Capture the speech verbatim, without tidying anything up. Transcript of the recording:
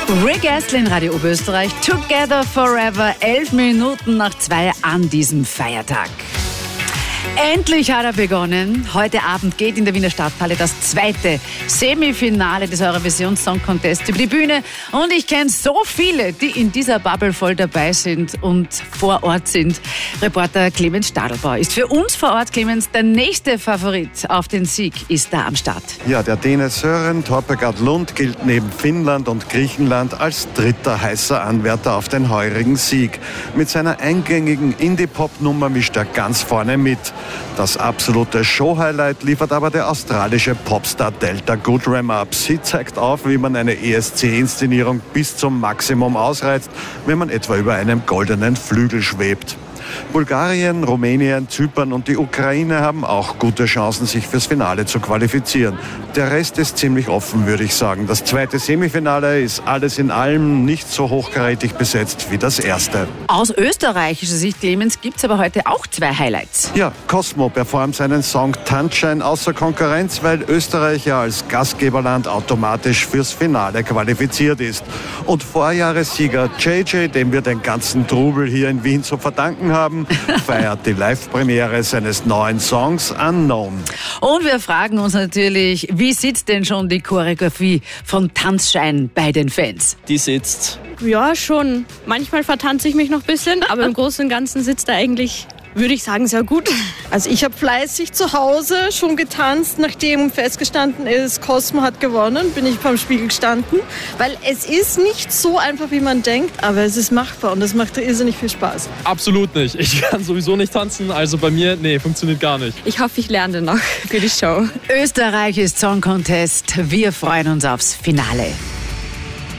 Rick Astley, Radio Oberösterreich, Together Forever, elf Minuten nach zwei an diesem Feiertag. Endlich hat er begonnen. Heute Abend geht in der Wiener Stadthalle das zweite Semifinale des Eurovision Song Contest über die Bühne. Und ich kenne so viele, die in dieser Bubble voll dabei sind und vor Ort sind. Reporter Clemens Stadelbauer ist für uns vor Ort. Clemens, der nächste Favorit auf den Sieg ist da am Start. Ja, der Däne Sören Torpegaard Lund gilt neben Finnland und Griechenland als dritter heißer Anwärter auf den heurigen Sieg. Mit seiner eingängigen Indie-Pop-Nummer mischt er ganz vorne mit. Das absolute Show-Highlight liefert aber der australische Popstar Delta Goodrem ab. Sie zeigt auf, wie man eine E S C-Inszenierung bis zum Maximum ausreizt, wenn man etwa über einem goldenen Flügel schwebt. Bulgarien, Rumänien, Zypern und die Ukraine haben auch gute Chancen, sich fürs Finale zu qualifizieren. Der Rest ist ziemlich offen, würde ich sagen. Das zweite Semifinale ist alles in allem nicht so hochkarätig besetzt wie das erste. Aus österreichischer Sicht, Clemens, gibt es aber heute auch zwei Highlights. Ja, Cosmo performt seinen Song Tanzschein außer Konkurrenz, weil Österreich ja als Gastgeberland automatisch fürs Finale qualifiziert ist. Und Vorjahressieger J J, dem wir den ganzen Trubel hier in Wien zu verdanken haben, feiert die Live-Premiere seines neuen Songs Unknown. Und wir fragen uns natürlich, wie sitzt denn schon die Choreografie von Tanzschein bei den Fans? Die sitzt. Ja, schon. Manchmal vertanze ich mich noch ein bisschen, aber im Großen und Ganzen sitzt er eigentlich, würde ich sagen, sehr gut. Also ich habe fleißig zu Hause schon getanzt, nachdem festgestanden ist, Cosmo hat gewonnen, bin ich vorm Spiegel gestanden, weil es ist nicht so einfach, wie man denkt, aber es ist machbar und das macht irrsinnig viel Spaß. Absolut nicht. Ich kann sowieso nicht tanzen, also bei mir, nee, funktioniert gar nicht. Ich hoffe, ich lerne noch für die Show. Österreich ist Song Contest. Wir freuen uns aufs Finale.